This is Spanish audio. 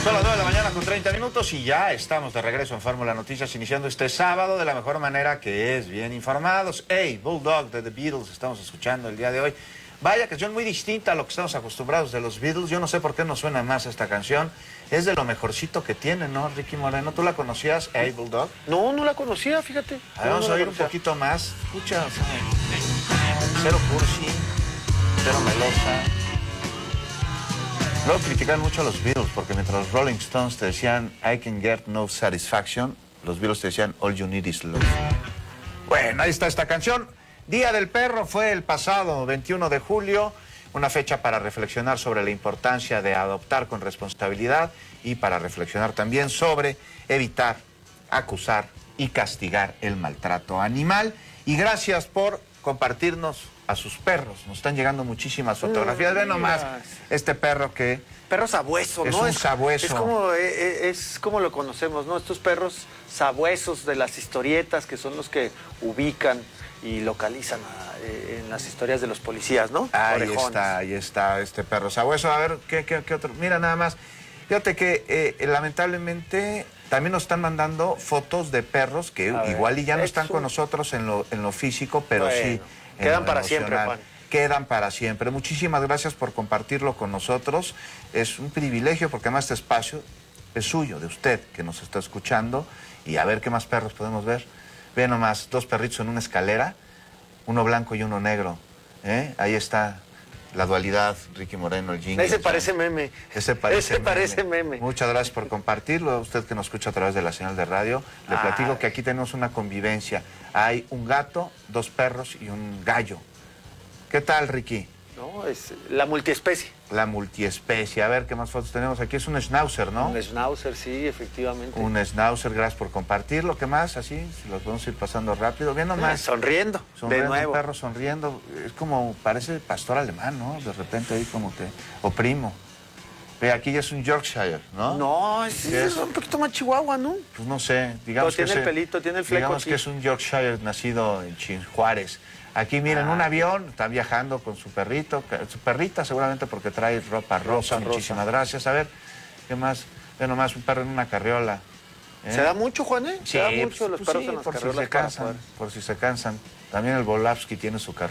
Son las 9 de la mañana con 30 minutos y ya estamos de regreso en Fórmula Noticias, iniciando este sábado de la mejor manera, que es bien informados. Hey, Bulldog de The Beatles estamos escuchando el día de hoy. Vaya canción muy distinta a lo que estamos acostumbrados de los Beatles. Yo no sé por qué nos suena más esta canción. Es de lo mejorcito que tiene, ¿no, Ricky Moreno? ¿Tú la conocías, Hey, Bulldog? No, no la conocía, fíjate. A ver, vamos a oír un poquito más. Escucha, o sea, cero cursi, cero melosa. Luego critican mucho a los Beatles, porque mientras los Rolling Stones te decían I can get no satisfaction, los Beatles te decían all you need is love. Bueno, ahí está esta canción. Día del Perro fue el pasado 21 de julio, una fecha para reflexionar sobre la importancia de adoptar con responsabilidad y para reflexionar también sobre evitar, acusar y castigar el maltrato animal. Y gracias por compartirnos a sus perros. Nos están llegando muchísimas fotografías. Ve nomás este perro que... Perro sabueso, es ¿no? un sabueso. Es como lo conocemos, ¿no? Estos perros sabuesos de las historietas, que son los que ubican y localizan en las historias de los policías, ¿no? Ahí está este perro sabueso. A ver, ¿qué otro? Mira nada más. Fíjate que lamentablemente también nos están mandando fotos de perros que igual y ya no están con nosotros en lo físico, pero bueno, sí quedan para siempre, Juan. Quedan para siempre. Muchísimas gracias por compartirlo con nosotros. Es un privilegio porque además este espacio es suyo, de usted, que nos está escuchando. Y a ver qué más perros podemos ver. Ve nomás, dos perritos en una escalera, uno blanco y uno negro. Ahí está la dualidad, Ricky Moreno, el jingle. Ese parece meme. Ese parece meme. Muchas gracias por compartirlo. A usted que nos escucha a través de la señal de radio, le platico que aquí tenemos una convivencia. Hay un gato, dos perros y un gallo. ¿Qué tal, Ricky? No, es la multiespecie. La multiespecie. A ver, ¿qué más fotos tenemos? Aquí es un schnauzer, ¿no? Un schnauzer, sí, efectivamente. Un schnauzer, gracias por compartirlo. ¿Qué más? Así, si los podemos ir pasando rápido. Bien nomás. Sonriendo, de nuevo. Un perro sonriendo. Es como, parece pastor alemán, ¿no? De repente ahí como que... O primo. Ve, aquí ya es un Yorkshire, ¿no? No, es un poquito más chihuahua, ¿no? Pues no sé. Digamos tiene el pelito, tiene el fleco. Digamos que es un Yorkshire nacido en Juárez. Aquí miren, un avión, está viajando con su perrito, su perrita seguramente porque trae ropa rosa. Muchísimas gracias. A ver, ¿qué más? Ve nomás un perro en una carriola. ¿Se da mucho, Juan, Sí, se da mucho los perros en las por carriolas. Si se cansan, por si se cansan. También el Volavsky tiene su carriola.